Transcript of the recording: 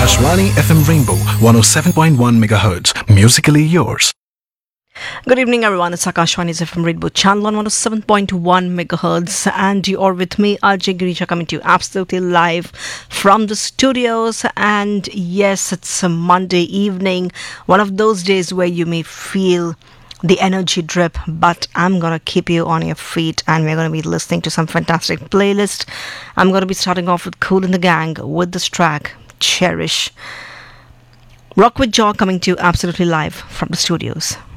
Akashvani FM Rainbow 107.1 MHz. Musically yours. Good evening, everyone. It's Akashvani's FM Rainbow channel on 107.1 megahertz, and you're with me, RJ Girisha, coming to you absolutely live from the studios. And yes, it's a Monday evening, one of those days where you may feel the energy drip, but I'm gonna keep you on your feet, and we're gonna be listening to some fantastic playlist. I'm gonna be starting off with Kool and the Gang with this track, Cherish. Rock with Jaw, coming to you absolutely live from the studios.